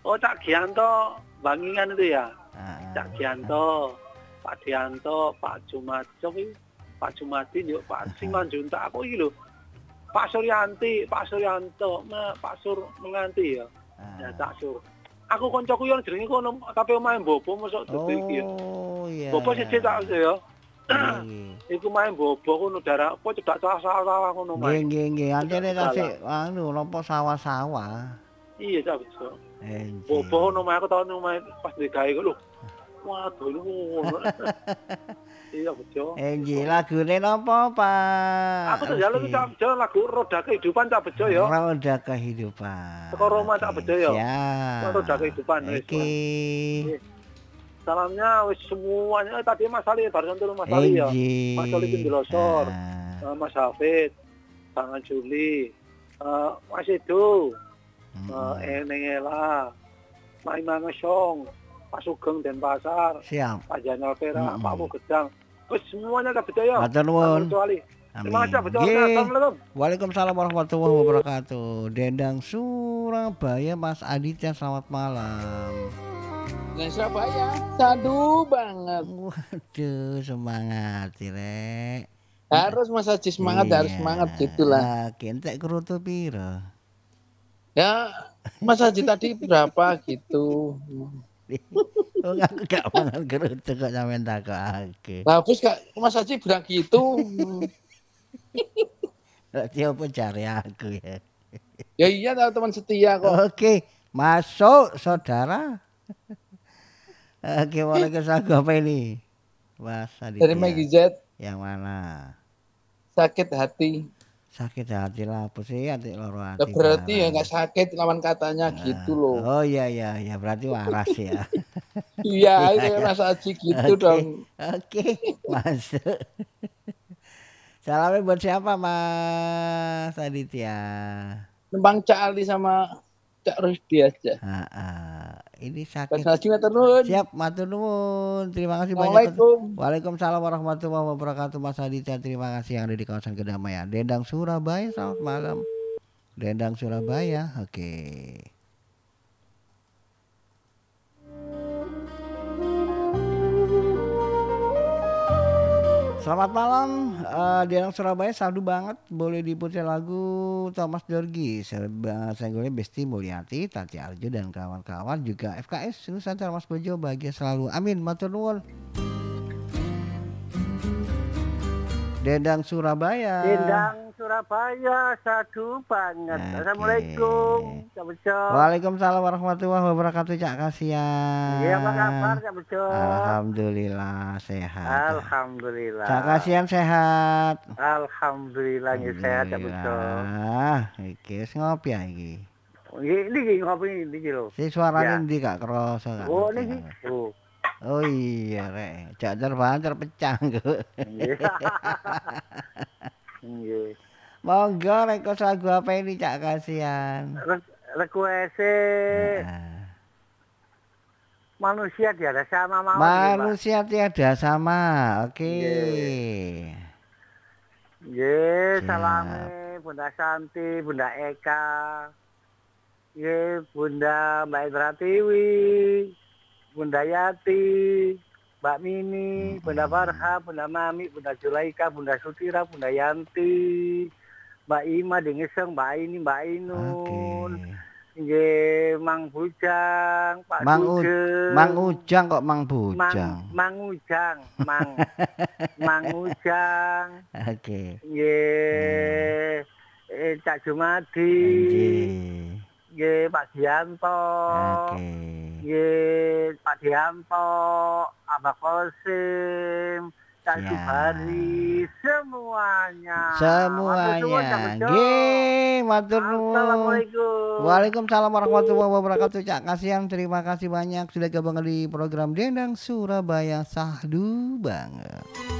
Oh, Cak Gianto, Bangingan itu ya. Ah, Cak Gianto, Pak Dianto, Pak Jumadi, Pak Jumadi, yuk Pak Simanjuntak, aku ini lho. Pak Suryanti, Pak Suryanto, Pak Sur menganti ya. Ya Cak Sur. Aku koncoku yang jenenge kono tapi main bobo mosok dadi iki ya. oh iya. Bobo siji tak ya. Nggih. Iku main bobo kono daerah apa cedak sawah-sawah ngono Nggih main. nggih nggih, antene Tegalan. tasik anu napa sawah-sawah. Iya Cak bejo. Enjing. Bobo ngono main aku tau main pas digawe lho. Waduh lu ngono. Iya bejo. Enjing lagune napa, Pak? Aku tuh jalan Cak bejo lagu Roda Kehidupan Cak bejo ya. Roda Kehidupan. Teko Roma Cak bejo ya. Siap. Roda Kehidupan wis. Iki. Salamnya wis semuanya tadi Mas Ali barusan turun Mas Ali ya. Mas Ali Pindelosor, Mas Hafid, Bang Juli, Mas Edo, Enengela, Mai Mangesong, Pak Sugeng Denpasar, Siap. Pak Janal Pera, Pak Mu Gedang. Wis semuanya tak percaya. Matur nuwun. Terima kasih betul. Nggih. Assalamualaikum. Waalaikumsalam warahmatullahi wabarakatuh. Dendang Surabaya, Mas Aditya, selamat malam. Nah, Surabaya, sadu banget. Waduh, semangat sih, Rek. Harus Mas Haji semangat, harus semangat gitulah. Kentek kerutu piro? Ya, Mas Haji tadi berapa gitu. Oh, aku gak mangan kerutu kok sampean takokake. Bagus Kak, Mas Haji bilang gitu. Berarti apa cari aku ya? Ya iya tahu teman setia kok. Oke, masuk saudara. Oke, waalaikumsalam apa ini? Mas Aditya. Dari Maggie Z. Yang mana? Sakit hati. Sakit hati lah, apa sih hati loro hati. Ya, berarti ya nggak sakit lawan katanya gitu loh. Oh iya berarti waras ya. Iya itu Mas Haji gitu dong. Oke, masuk. Salamnya buat siapa Mas Aditya? Nembang Cak Ali sama Cak Rusdi aja. Ini sakit. Mas Haji matur nuwun. Siap, matur nuwun. Terima kasih banyak. Assalamualaikum. Waalaikumsalam warahmatullahi wabarakatuh Mas Aditya. Terima kasih yang ada di kawasan Kedamaian. Dendang Surabaya, selamat malam. Dendang Surabaya, oke. Selamat malam, Dendang Surabaya saldu banget. Boleh diputar lagu Thomas Dorgi, senggolnya Besti Mulyati, Tati Arjo dan kawan-kawan, juga FKS Nusantara Mas Bojo, bahagia selalu. Amin, matur nuwun. Dendang Surabaya. Dendang Surabaya, sadu banget. Assalamualaikum, Cak Bejo. Waalaikumsalam warahmatullahi wabarakatuh, Cak Kasian. Iya, apa kabar, Cak Bejo? Alhamdulillah sehat. Alhamdulillah. Cak Kasian sehat. Alhamdulillah sehat, Cak Bejo. Iki wis ngopi ya iki. Ini ngopi iki lho. Si suarane ndi Kak kroso Kak? Oh, niki. Oh iya rek, jak terbahan terpecah kok. Nggih. Monggo request lagu apa ini Cak Kasian? Request manusia tiada sama mau. Manusia tiada sama. Oke. Nggih, salame Bunda Santi, Bunda Eka. Nggih, Bunda Mbak Pratiwi. Bunda Yati, Mbak Mini, Bunda Farha, Bunda Mami, Bunda Zulaika, Bunda Sutira, Bunda Yanti, Mbak Ima, Dengeseng, Mbak Aini, Mbak Ainun, nggih Mang Bujang, Pak Sugeng. Mang Ujang kok Mang Bujang? Mang Ujang, Mang Ujang. Oke. Nggih, Cak Jumadi. Nggih, Pak Dianto. Nggih, Pak Dianto, Abah Kosim, Cak Subari, semuanya. Nggih, matur nuwun. Assalamualaikum. Waalaikumsalam warahmatullahi wabarakatuh. Cak Kasian, terima kasih banyak sudah gabung di program Dendang Surabaya, sahdu banget.